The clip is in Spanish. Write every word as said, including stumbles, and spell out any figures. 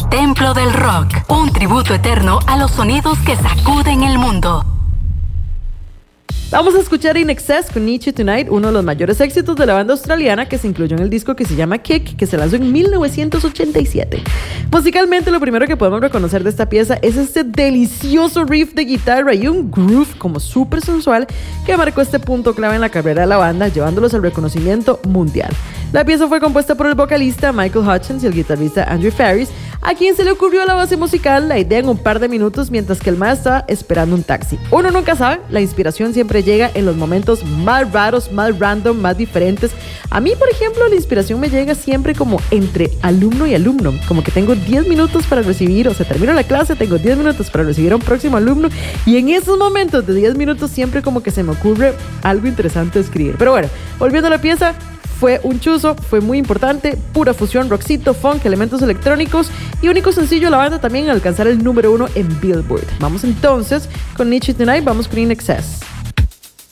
Templo del Rock, un tributo eterno a los sonidos que sacuden el mundo. Vamos a escuchar In Excess con Need You Tonight, uno de los mayores éxitos de la banda australiana que se incluyó en el disco que se llama Kick, que se lanzó en mil novecientos ochenta y siete. Musicalmente, lo primero que podemos reconocer de esta pieza es este delicioso riff de guitarra y un groove como súper sensual que marcó este punto clave en la carrera de la banda, llevándolos al reconocimiento mundial. La pieza fue compuesta por el vocalista Michael Hutchence y el guitarrista Andrew Farriss, a quien se le ocurrió la base musical, la idea en un par de minutos mientras que el maestro estaba esperando un taxi. Uno nunca sabe, la inspiración siempre llega en los momentos más raros, más random, más diferentes. A mí, por ejemplo, la inspiración me llega siempre como entre alumno y alumno, como que tengo diez minutos para recibir, o sea, termino la clase, tengo diez minutos para recibir a un próximo alumno, y en esos momentos de diez minutos siempre como que se me ocurre algo interesante de escribir. Pero bueno, volviendo a la pieza, fue un chuzo, fue muy importante, pura fusión, rockcito, funk, elementos electrónicos y único sencillo de la banda también en alcanzar el número uno en Billboard. Vamos entonces con Need You Tonight, vamos con In Excess.